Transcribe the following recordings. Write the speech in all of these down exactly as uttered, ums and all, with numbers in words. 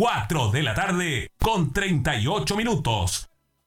cuatro de la tarde con treinta y ocho minutos.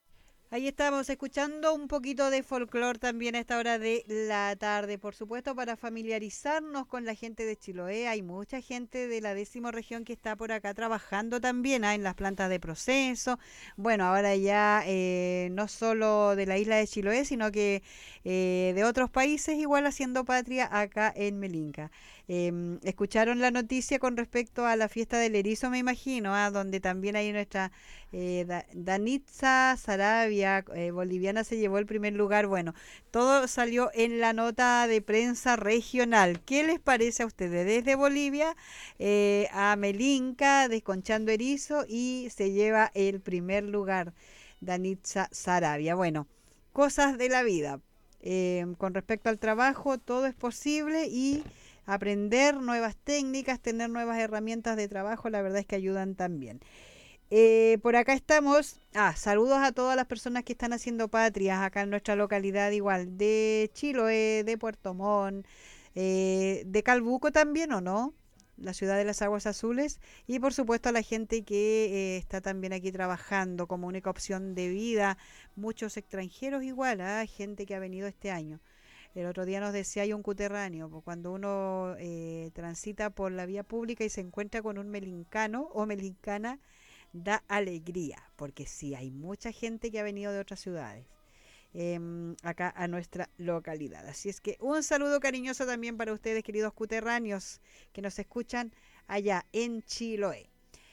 Ahí estamos escuchando un poquito de folclore también a esta hora de la tarde, por supuesto, para familiarizarnos con la gente de Chiloé. Hay mucha gente de la décima región que está por acá trabajando también, ¿eh? En las plantas de proceso. Bueno, ahora ya eh, no solo de la isla de Chiloé, sino que eh, de otros países igual haciendo patria acá en Melinca. Eh, escucharon la noticia con respecto a la fiesta del erizo, me imagino, ¿eh? Donde también hay nuestra eh, da, Danitza Sarabia, eh, boliviana, se llevó el primer lugar. Bueno, todo salió en la nota de prensa regional. ¿Qué les parece a ustedes? Desde Bolivia eh, a Melinca, desconchando erizo, y se lleva el primer lugar Danitza Sarabia. Bueno, cosas de la vida. Eh, con respecto al trabajo, todo es posible, y aprender nuevas técnicas, tener nuevas herramientas de trabajo, la verdad es que ayudan también. Eh, por acá estamos. Ah, saludos a todas las personas que están haciendo patrias acá en nuestra localidad, igual, de Chiloé, de Puerto Montt, eh, de Calbuco también, ¿o no? La ciudad de las aguas azules. Y por supuesto a la gente que eh, está también aquí trabajando como única opción de vida. Muchos extranjeros igual, ¿eh? Gente que ha venido este año. El otro día nos decía, hay un cuterráneo, pues cuando uno eh, transita por la vía pública y se encuentra con un melincano o melincana, da alegría, porque sí, hay mucha gente que ha venido de otras ciudades eh, acá a nuestra localidad. Así es que un saludo cariñoso también para ustedes, queridos cuterráneos, que nos escuchan allá en Chiloé.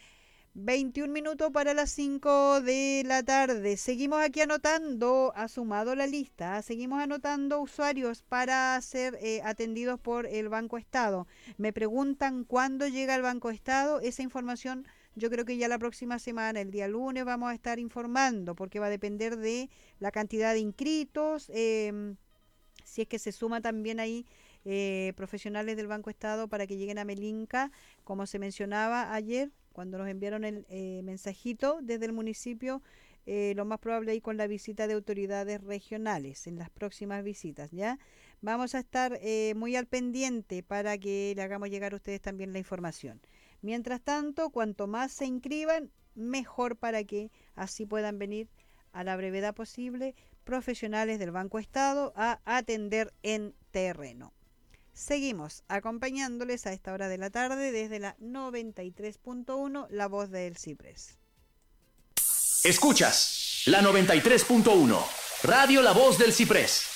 veintiún minutos para las cinco de la tarde. Seguimos aquí anotando, ha sumado la lista, seguimos anotando usuarios para ser eh, atendidos por el Banco Estado. Me preguntan cuándo llega el Banco Estado. Esa información yo creo que ya la próxima semana, el día lunes, vamos a estar informando, porque va a depender de la cantidad de inscritos, eh, si es que se suma también ahí eh, profesionales del Banco Estado para que lleguen a Melinca, como se mencionaba ayer, cuando nos enviaron el eh, mensajito desde el municipio, eh, lo más probable ahí con la visita de autoridades regionales, en las próximas visitas, ¿ya? Vamos a estar eh, muy al pendiente para que le hagamos llegar a ustedes también la información. Mientras tanto, cuanto más se inscriban, mejor, para que así puedan venir a la brevedad posible profesionales del Banco Estado a atender en terreno. Seguimos acompañándoles a esta hora de la tarde desde la noventa y tres punto uno, La Voz del Ciprés. Escuchas la noventa y tres punto uno, Radio La Voz del Ciprés.